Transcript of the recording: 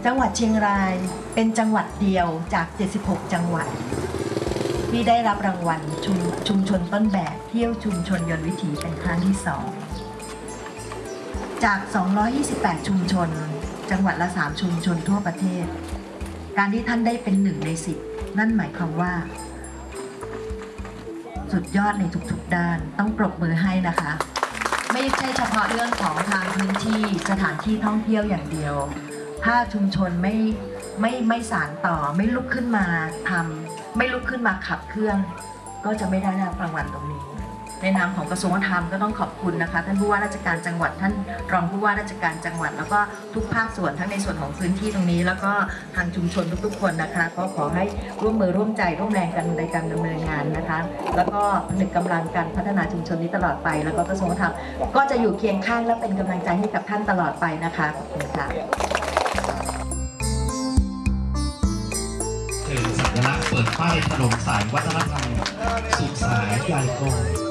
จังหวัดเชียงรายเป็นจังหวัดเดียวจาก 76 จังหวัดที่ได้รับรางวัลชุมชนต้นแบบเที่ยวชุมชนยนต์วิถีเป็นครั้งที่ 2จาก 228 ชุมชนจังหวัดละ 3 ชุมชนทั่วประเทศการที่ท่านได้เป็น1 ใน 10นั่นหมายความว่าสุดยอดในทุกๆด้านต้องปรบมือให้นะคะไม่ใช่เฉพาะเรื่องของทางพื้นที่สถานที่ท่องเที่ยวอย่างเดียวถ้าชุมชนไม่สานต่อไม่ลุกขึ้นมาทำไม่ลุกขึ้นมาขับเคลื่อนก็จะไม่ได้รับรางวัลตรงนี้ในนามของกระทรวงวัฒนธรรมก็ต้องขอบคุณนะคะท่านผู้ว่าราชการจังหวัดท่านรองผู้ว่าราชการจังหวัดแล้วก็ทุกภาคส่วนทั้งในส่วนของพื้นที่ตรงนี้แล้วก็ทางชุมชนทุกๆคนนะคะก็ขอให้ร่วมมือร่วมใจร่วมแรงกันในการดำเนินงานนะคะแล้วก็ผนึกกำลังการพัฒนาชุมชนนี้ตลอดไปแล้วก็กระทรวงวัฒนธรรมก็จะอยู่เคียงข้างและเป็นกำลังใจให้กับท่านตลอดไปนะคะขอบคุณค่ะสัญลักษณ์เปิดป้ายถนนสายวัฒนธรรมสุขสายใหญ่โต